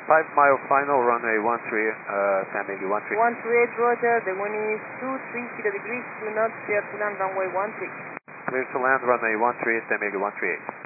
5 mile final, runway 13, 10 MIG 13. 138, roger, the wind is 230 degrees, do not clear to land runway 13. Clear to land, runway 13, 10 MIG 138.